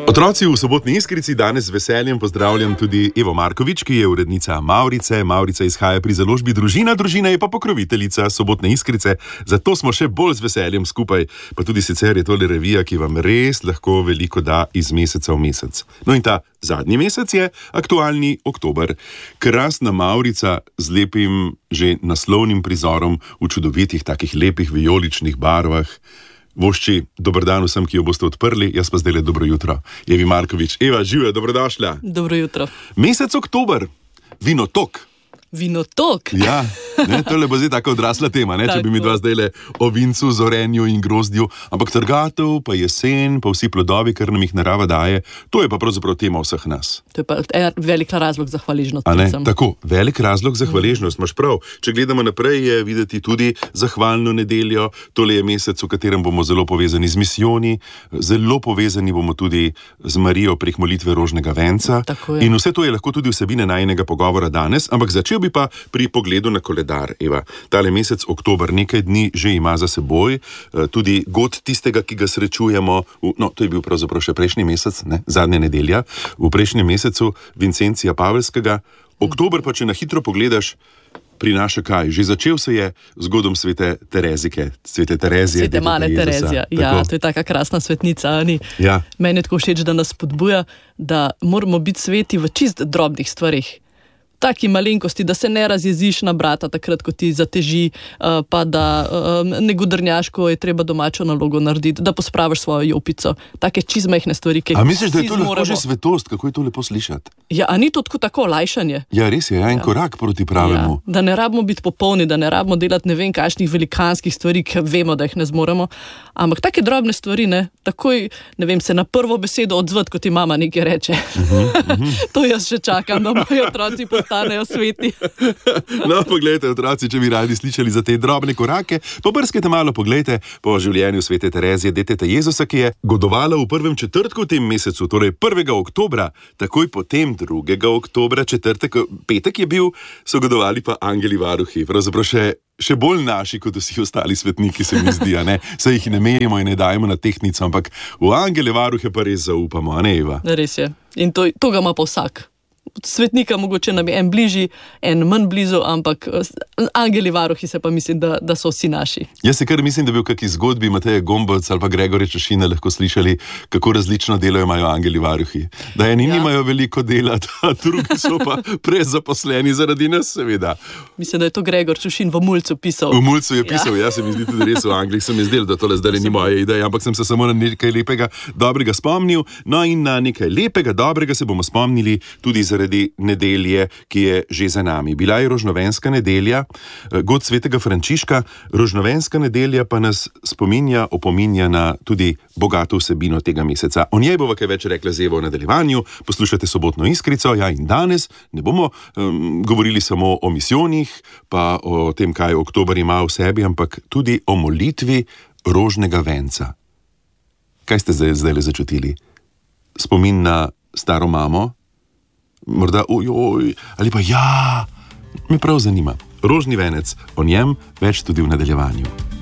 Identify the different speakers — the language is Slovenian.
Speaker 1: Otroci v sobotni Iskrici danes z veseljem pozdravljam tudi Evo Markovič, ki je urednica Mavrice. Mavrica izhaja pri založbi Družina, družina je pa pokroviteljica sobotne Iskrice, zato smo še bolj z veseljem skupaj, pa tudi sicer je tole revija, ki vam res lahko veliko da iz meseca v mesec. No in ta zadnji mesec je aktualni oktober. Krasna Mavrica z lepim že naslovnim prizorom v čudovitih takih lepih vijoličnih barvah. Vošči, dober dan vsem, ki jo boste odprli, jaz pa zdajle dobro jutro. Evi Markovič. Eva, živjo, dobrodošla.
Speaker 2: Dobro jutro.
Speaker 1: Mesec oktober, vinotok.
Speaker 2: Vinotok?
Speaker 1: Ja, tole bo zdaj taka odrasla tema, če bi mi dva zdajle o vincu, zorenju in grozdju, ampak trgatev, pa jesen, pa vsi plodovi, kar nam jih narava daje, to je pa pravzaprav tema vseh nas.
Speaker 2: To je pa velik razlog za hvaležnost.
Speaker 1: Tako, velik razlog za hvaležnost, imaš prav. Če gledamo naprej, je videti tudi zahvalno nedeljo, tole je mesec, v katerem bomo zelo povezani z misijoni, zelo povezani bomo tudi z Marijo prek molitve rožnega venca. In vse to je lahko tudi vsebine najinega pogovora danes, ampak začel bi pa pri pogledu na koledar, Eva. Tale mesec oktober nekaj dni že ima za seboj, tudi god tistega, ki ga srečujemo, to je bil pravzaprav še prejšnji mesec, zadnja nedelja, v prejšnjem mesecu Vincencija Pavelskega. Oktober pa, če na hitro pogledaš, prinaša kaj? Že začel se je z godom svete Terezije.
Speaker 2: Svete male Terezija. Ja, to je taka krasna svetnica, Ani.
Speaker 1: Ja.
Speaker 2: Meni je tako všeč, da nas spodbuja, da moramo biti sveti v čist drobnih stvarih. Taki malenkosti, da se ne razjeziš na brata takrat, ko ti zateži, pa da ne gudrnjaš, ko je treba domačo nalogo narediti, da pospraviš svojo jopico. Take čizmehne stvari, ki jih vsi zmoremo. A misliš, da je to lahko že svetost, kako je to lepo slišati? Ja, a ni to tako olajšanje? Ja, res je, en korak proti pravemu. Ja, da ne rabimo biti popolni, da ne rabimo delati ne vem kakšnih velikanskih stvari, ki vemo, da jih ne zmoremo, ampak take drobne stvari, takoj, ne vem, se na prvo besedo odzvat, ko ti mama nekaj reče. To jaz še čakam, da moji otroci postanejo sveti.
Speaker 1: No, poglejte, otroci, če bi radi slišali za te drobne korake, pobrskajte malo, poglejte po življenju svete Terezije, deteta Jezusa, ki je godovala v prvem četrtku v tem mesecu, torej 1. oktobra, takoj potem 2. oktobra, petek je bil, so godovali pa angeli varuhi, pravzaprav še bolj naši, kot vsi ostali svetniki, se mi zdi, Saj jih ne merimo in ne dajemo na tehtnico, ampak v angele varuhe pa res zaupamo, Eva?
Speaker 2: Res je. In to ga ima pa vsak. Svetnika mogoče nam je en bližji, en manj blizu, ampak angeli varuhi se pa mislim, da so vsi naši. Jaz
Speaker 1: se kar mislim, da bi v kakšni zgodbi Mateja Gombac ali pa Gregorja Češina lahko slišali, kako različno delo imajo angeli varuhi. Da eni nimajo veliko dela, a drugi so pa prezaposleni zaradi nas, seveda.
Speaker 2: Mislim, da je to Gregor Češin v Mulcu pisal.
Speaker 1: V Mulcu je pisal, se mi zdi tudi res v Angliji, se mi zdelo, da tole zdaj ni moja ideja, ampak sem se samo na nekaj lepega, dobrega spomnil. No in na nekaj lepega, dobrega se bomo spomnili tudi zaradi nedelje, ki je že za nami. Bila je rožnovenska nedelja, god svetega Frančiška, rožnovenska nedelja pa nas opominja na tudi bogato vsebino tega meseca. O njej bova kaj več rekla z Evo v nadaljevanju, poslušate sobotno Iskrico, in danes ne bomo govorili samo o misijonih, pa o tem, kaj oktober ima v sebi, ampak tudi o molitvi rožnega venca. Kaj ste zdaj začutili? Spomin na staro mamo? Morda ali pa me prav zanima. Rožni venec, o njem več tudi v nadaljevanju.